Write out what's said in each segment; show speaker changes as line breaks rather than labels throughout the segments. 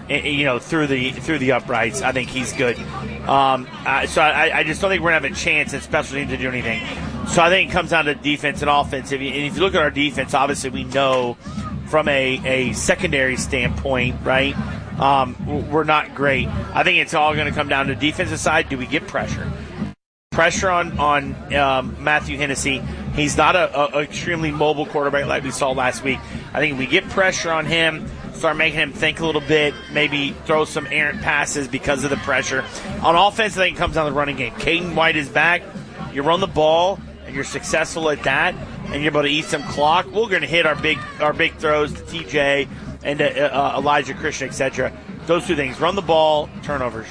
through the uprights. I think he's good. So I just don't think we're going to have a chance at special teams to do anything. So I think it comes down to defense and offense. And if you look at our defense, obviously we know from a secondary standpoint, right, we're not great. I think it's all going to come down to defensive side. Do we get pressure? Pressure on Matthew Hennessy. He's not a extremely mobile quarterback like we saw last week. I think if we get pressure on him, start making him think a little bit, maybe throw some errant passes because of the pressure. On offense, I think it comes down to the running game. Caden White is back. You run the ball, and you're successful at that, and you're able to eat some clock. We're going to hit our big throws to TJ and to Elijah Christian, etc. Those two things: run the ball, turnovers.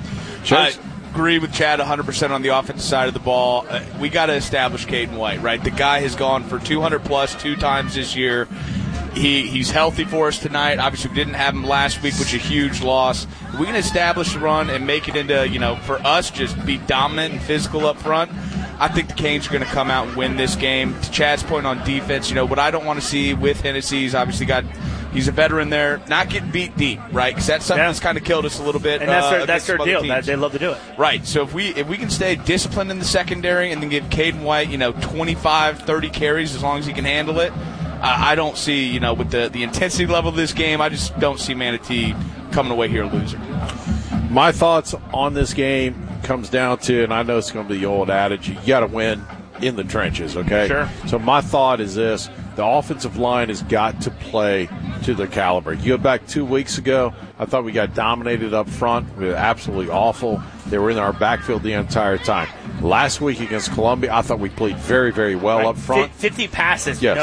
I agree with Chad 100% on the offensive side of the ball. We got to establish Caden White, right? The guy has gone for 200+ 2 times this year. He's healthy for us tonight. Obviously, we didn't have him last week, which is a huge loss. We can establish the run and make it into, for us, just be dominant and physical up front. I think the Canes are going to come out and win this game. To Chad's point on defense, what I don't want to see with Hennessy, he's obviously he's a veteran there, not getting beat deep, right? Because that's something that's kind of killed us a little bit.
And that's their deal. They love to do it.
Right. So if we can stay disciplined in the secondary and then give Caden White, 25, 30 carries as long as he can handle it, I don't see, with the intensity level of this game, I just don't see Manatee coming away here a loser.
My thoughts on this game comes down to, and I know it's going to be the old adage, you got to win in the trenches, okay?
Sure.
So my thought is this: the offensive line has got to play to their caliber. You go back 2 weeks ago, I thought we got dominated up front. We were absolutely awful. They were in our backfield the entire time. Last week against Columbia, I thought we played very, very well up front.
50 passes,
yes.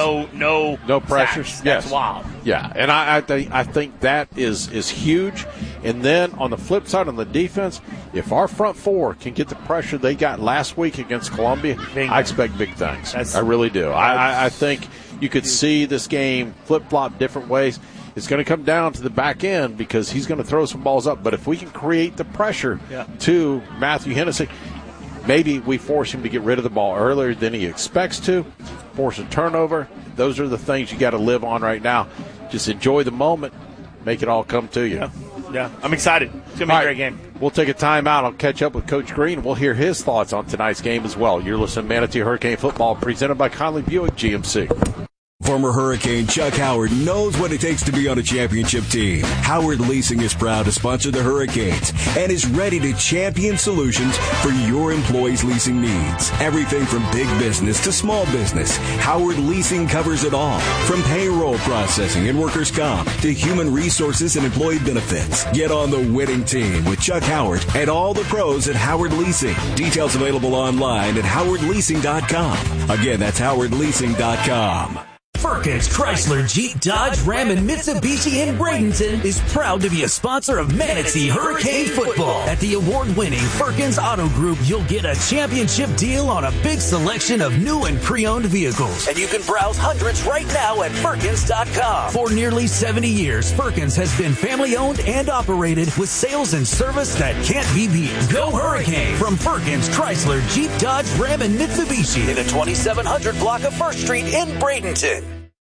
no
pressure.
Yes. That's wild.
Yeah, and I think that is huge. And then on the flip side, on the defense, if our front four can get the pressure they got last week against Columbia, I expect big things. I really do. I think you could see this game flip-flop different ways. It's going to come down to the back end because he's going to throw some balls up. But if we can create the pressure to Matthew Hennessy, maybe we force him to get rid of the ball earlier than he expects to, force a turnover. Those are the things you got to live on right now. Just enjoy the moment, make it all come to you.
Yeah. I'm excited. It's going to be a great game.
We'll take a timeout. I'll catch up with Coach Green. We'll hear his thoughts on tonight's game as well. You're listening to Manatee Hurricane Football, presented by Conley Buick GMC.
Former Hurricane Chuck Howard knows what it takes to be on a championship team. Howard Leasing is proud to sponsor the Hurricanes and is ready to champion solutions for your employees' leasing needs. Everything from big business to small business, Howard Leasing covers it all. From payroll processing and workers' comp to human resources and employee benefits. Get on the winning team with Chuck Howard and all the pros at Howard Leasing. Details available online at howardleasing.com. Again, that's howardleasing.com.
Firkins Chrysler Jeep Dodge Ram and Mitsubishi in Bradenton is proud to be a sponsor of Manatee Hurricane Football. At the award-winning Firkins Auto Group, you'll get a championship deal on a big selection of new and pre-owned vehicles. And you can browse hundreds right now at Firkins.com. For nearly 70 years, Firkins has been family-owned and operated with sales and service that can't be beat. Go Hurricane from Firkins Chrysler Jeep Dodge Ram and Mitsubishi in the 2700 block of 1st Street in Bradenton.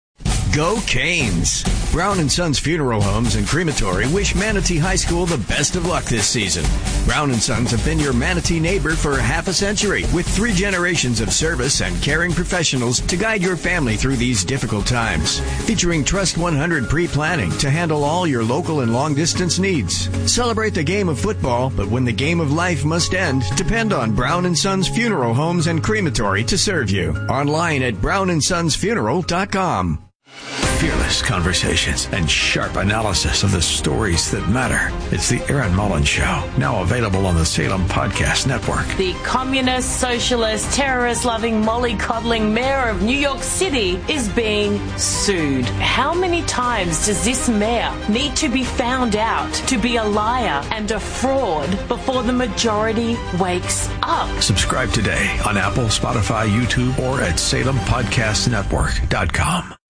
Go Canes! Brown & Sons Funeral Homes and Crematory wish Manatee High School the best of luck this season. Brown & Sons have been your Manatee neighbor for half a century, with 3 generations of service and caring professionals to guide your family through these difficult times. Featuring Trust 100 pre-planning to handle all your local and long-distance needs. Celebrate the game of football, but when the game of life must end, depend on Brown & Sons Funeral Homes and Crematory to serve you. Online at brownandsonsfuneral.com.
Fearless conversations and sharp analysis of the stories that matter. It's the Aaron Mullins Show, now available on the Salem Podcast Network.
The communist, socialist, terrorist-loving, mollycoddling mayor of New York City is being sued. How many times does this mayor need to be found out to be a liar and a fraud before the majority wakes up?
Subscribe today on Apple, Spotify, YouTube, or at SalemPodcastNetwork.com.